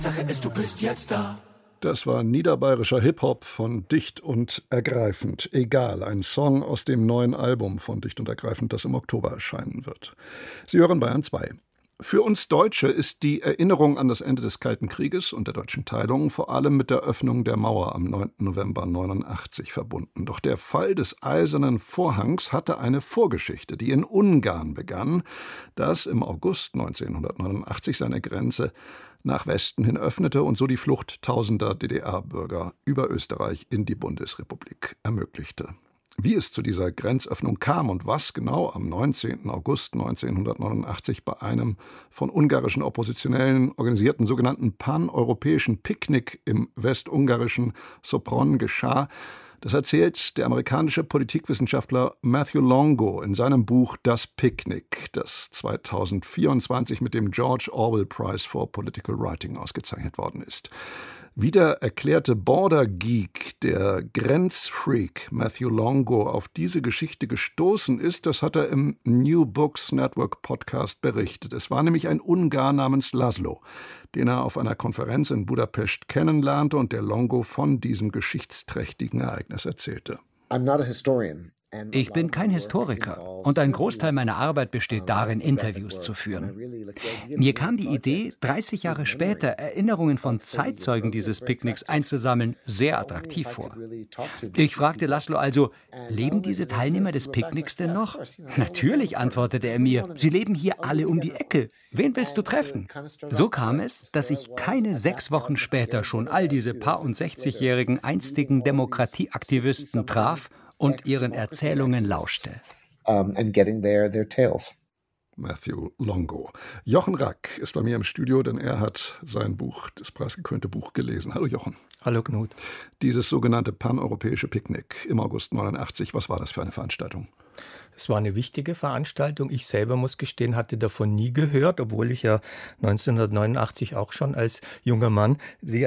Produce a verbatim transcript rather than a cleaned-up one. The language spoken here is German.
Sache ist, du bist jetzt da. Das war niederbayerischer Hip-Hop von Dicht und Ergreifend. Egal, ein Song aus dem neuen Album von Dicht und Ergreifend, das im Oktober erscheinen wird. Sie hören Bayern zwei. Für uns Deutsche ist die Erinnerung an das Ende des Kalten Krieges und der deutschen Teilung vor allem mit der Öffnung der Mauer am neunten November neunundachtzig verbunden. Doch der Fall des Eisernen Vorhangs hatte eine Vorgeschichte, die in Ungarn begann, das im August neunzehnhundertneunundachtzig seine Grenze nach Westen hin öffnete und so die Flucht tausender D D R-Bürger über Österreich in die Bundesrepublik ermöglichte. Wie es zu dieser Grenzöffnung kam und was genau am neunzehnten August neunzehnhundertneunundachtzig bei einem von ungarischen Oppositionellen organisierten sogenannten paneuropäischen Picknick im westungarischen Sopron geschah, das erzählt der amerikanische Politikwissenschaftler Matthew Longo in seinem Buch Das Picknick, das zweitausendvierundzwanzig mit dem George Orwell Prize for Political Writing ausgezeichnet worden ist. Wie der erklärte Border-Geek, der Grenzfreak Matthew Longo auf diese Geschichte gestoßen ist, das hat er im New Books Network Podcast berichtet. Es war nämlich ein Ungar namens Laszlo, den er auf einer Konferenz in Budapest kennenlernte und der Longo von diesem geschichtsträchtigen Ereignis erzählte. I'm not a historian. Ich bin kein Historiker und ein Großteil meiner Arbeit besteht darin, Interviews zu führen. Mir kam die Idee, dreißig Jahre später Erinnerungen von Zeitzeugen dieses Picknicks einzusammeln, sehr attraktiv vor. Ich fragte Laszlo also, leben diese Teilnehmer des Picknicks denn noch? Natürlich, antwortete er mir, sie leben hier alle um die Ecke. Wen willst du treffen? So kam es, dass ich keine sechs Wochen später schon all diese paar und sechzigjährigen einstigen Demokratieaktivisten traf und ihren Erzählungen lauschte. Um, and getting their, their tales. Matthew Longo. Jochen Rack ist bei mir im Studio, denn er hat sein Buch, das preisgekrönte Buch, gelesen. Hallo Jochen. Hallo Knut. Dieses sogenannte paneuropäische Picknick im August neunundachtzig, was war das für eine Veranstaltung? Es war eine wichtige Veranstaltung. Ich selber, muss gestehen, hatte davon nie gehört, obwohl ich ja neunzehnhundertneunundachtzig auch schon als junger Mann die